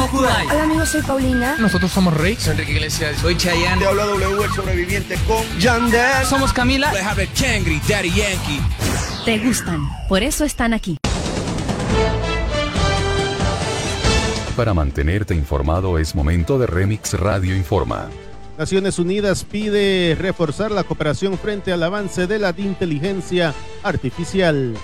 somos Kudai. Hola amigos, soy Paulina. Nosotros somos Rey. Soy Enrique Iglesias. Soy Chayanne. Te habla W, el sobreviviente con Yandel. Somos Camila. Changri, Daddy Yankee. Te gustan, por eso están aquí. Para mantenerte informado es momento de Remix Radio Informa. Naciones Unidas pide reforzar la cooperación frente al avance de la inteligencia artificial.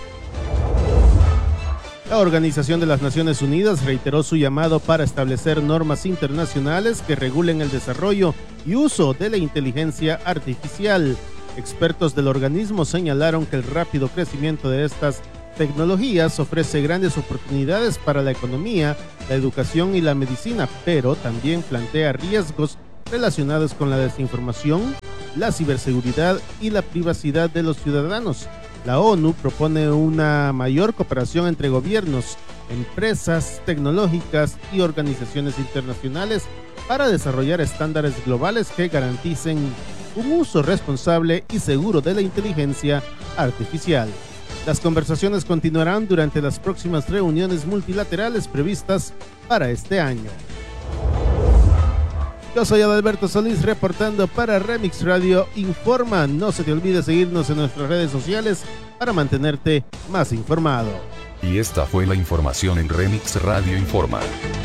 La Organización de las Naciones Unidas reiteró su llamado para establecer normas internacionales que regulen el desarrollo y uso de la inteligencia artificial. Expertos del organismo señalaron que el rápido crecimiento de estas tecnologías ofrece grandes oportunidades para la economía, la educación y la medicina, pero también plantea riesgos relacionados con la desinformación, la ciberseguridad y la privacidad de los ciudadanos. La ONU propone una mayor cooperación entre gobiernos, empresas tecnológicas y organizaciones internacionales para desarrollar estándares globales que garanticen un uso responsable y seguro de la inteligencia artificial. Las conversaciones continuarán durante las próximas reuniones multilaterales previstas para este año. Yo soy Adalberto Solís reportando para Remix Radio Informa. No se te olvide seguirnos en nuestras redes sociales para mantenerte más informado. Y esta fue la información en Remix Radio Informa.